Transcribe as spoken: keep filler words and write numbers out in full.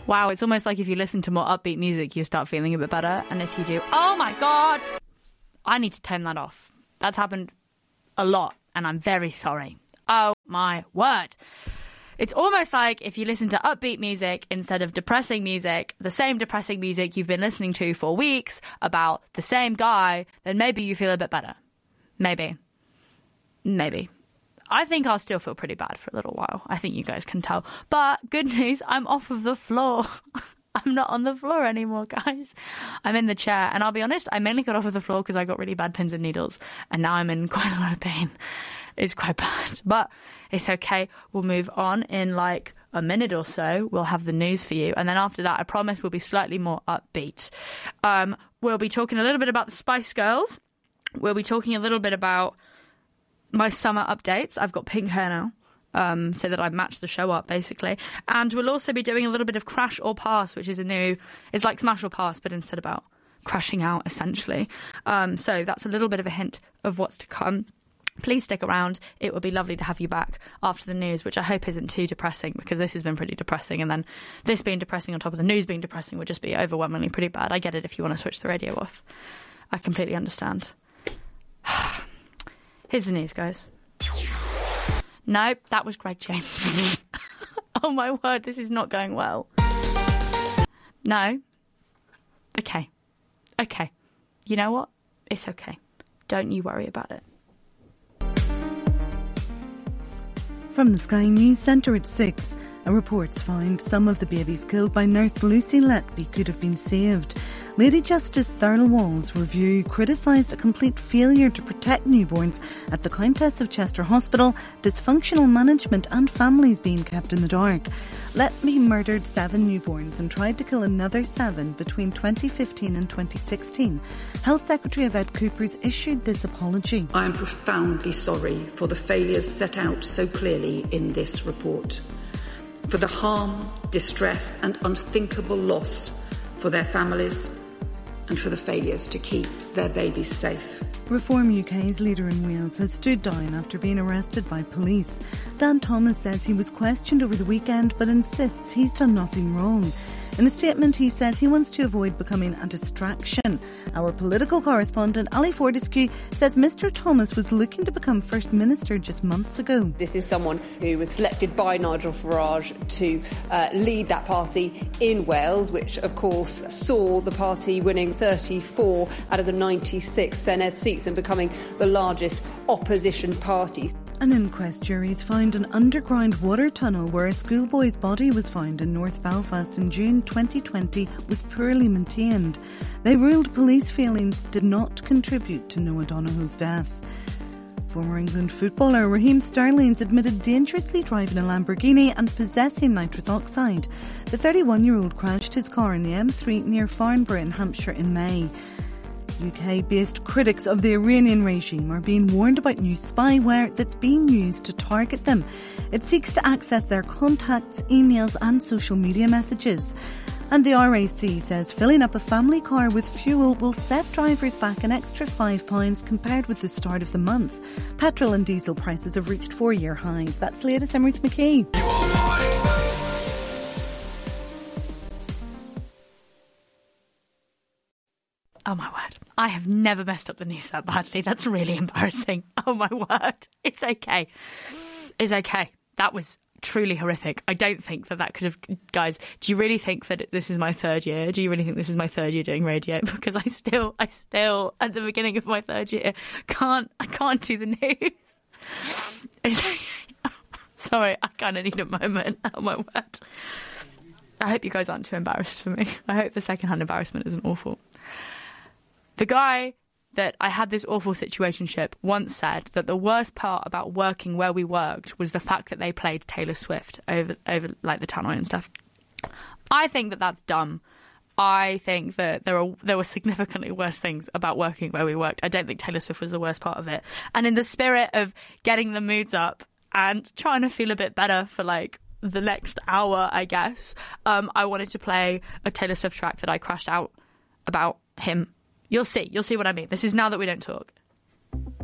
Wow, it's almost like if you listen to more upbeat music, you start feeling a bit better. And if you do, oh my God, I need to turn that off. That's happened a lot, and I'm very sorry. Oh my word. It's almost like if you listen to upbeat music instead of depressing music, the same depressing music you've been listening to for weeks about the same guy, then maybe you feel a bit better. Maybe. Maybe. I think I'll still feel pretty bad for a little while. I think you guys can tell. But good news, I'm off of the floor. I'm not on the floor anymore, guys. I'm in the chair. And I'll be honest, I mainly got off of the floor because I got really bad pins and needles. And now I'm in quite a lot of pain. It's quite bad. But it's okay. We'll move on in like a minute or so. We'll have the news for you. And then after that, I promise we'll be slightly more upbeat. Um, we'll be talking a little bit about the Spice Girls. We'll be talking a little bit about my summer updates. I've got pink hair now. Um, so that I match the show up, basically. And we'll also be doing a little bit of Crash or Pass, which is a new... It's like Smash or Pass, but instead about crashing out, essentially. Um, so that's a little bit of a hint of what's to come. Please stick around. It will be lovely to have you back after the news, which I hope isn't too depressing, because this has been pretty depressing. And then this being depressing on top of the news being depressing would just be overwhelmingly pretty bad. I get it if you want to switch the radio off. I completely understand. Here's the news, guys. Nope, that was Greg James. Oh my word, this is not going well. No? Okay. Okay. You know what? It's okay. Don't you worry about it. From the Sky News Centre at six, a report's found some of the babies killed by nurse Lucy Letby could have been saved. Lady Justice Thurl Wall's review criticised a complete failure to protect newborns at the Countess of Chester Hospital, dysfunctional management and families being kept in the dark. Letby murdered seven newborns and tried to kill another seven between twenty fifteen and twenty sixteen. Health Secretary Yvette Coopers issued this apology. I am profoundly sorry for the failures set out so clearly in this report, for the harm, distress and unthinkable loss for their families, and for the failures to keep their babies safe. Reform U K's leader in Wales has stood down after being arrested by police. Dan Thomas says he was questioned over the weekend but insists he's done nothing wrong. In a statement, he says he wants to avoid becoming a distraction. Our political correspondent, Ali Fortescue, says Mr Thomas was looking to become First Minister just months ago. This is someone who was selected by Nigel Farage to uh, lead that party in Wales, which, of course, saw the party winning thirty-four out of the ninety-six Senedd seats and becoming the largest opposition party. An inquest jury's found an underground water tunnel where a schoolboy's body was found in North Belfast in June twenty twenty was poorly maintained. They ruled police failings did not contribute to Noah Donohoe's death. Former England footballer Raheem Sterling's admitted dangerously driving a Lamborghini and possessing nitrous oxide. The thirty-one-year-old crashed his car in the M three near Farnborough in Hampshire in May. U K-based critics of the Iranian regime are being warned about new spyware that's being used to target them. It seeks to access their contacts, emails and social media messages. And the R A C says filling up a family car with fuel will set drivers back an extra five pounds compared with the start of the month. Petrol and diesel prices have reached four-year highs. That's the latest. I'm Ruth McKee. Oh my word. I have never messed up the news that badly. That's really embarrassing. Oh my word. It's okay. It's okay. That was truly horrific. I don't think that that could have... Guys, do you really think that this is my third year? Do you really think this is my third year doing radio? Because I still, I still, at the beginning of my third year, can't, I can't do the news. It's okay. Sorry, I kind of need a moment. Oh my word. I hope you guys aren't too embarrassed for me. I hope the secondhand embarrassment isn't awful. The guy that I had this awful situationship once said that the worst part about working where we worked was the fact that they played Taylor Swift over, over like the tannoy and stuff. I think that that's dumb. I think that there are there were significantly worse things about working where we worked. I don't think Taylor Swift was the worst part of it. And in the spirit of getting the moods up and trying to feel a bit better for like the next hour, I guess, um, I wanted to play a Taylor Swift track that I crashed out about him. You'll see. You'll see what I mean. This is Now That We Don't Talk.